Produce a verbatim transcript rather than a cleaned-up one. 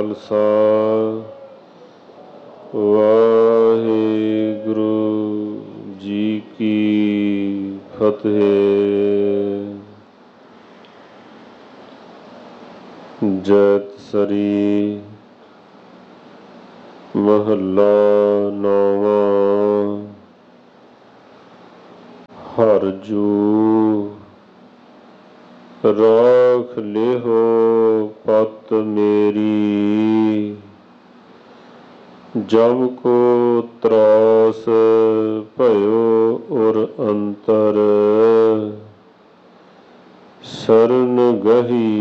ਖਾਲਸਾ ਵਾਹਿਗੁਰੂ ਜੀ ਕੀ ਫਤਿਹ। ਜੈਤਸਰੀ ਮਹੱਲਾ ਨੌਵਾਂ। ਹਰਿ ਜੂ ਰਾਖ ਲਿਹੋ ਪਤ ਮੇਰੀ, ਜਮ ਕੋ ਤਰਾਸ ਭਇਓ ਉਰ ਅੰਤਰ। ਸ਼ਰਨ ਗਹੀ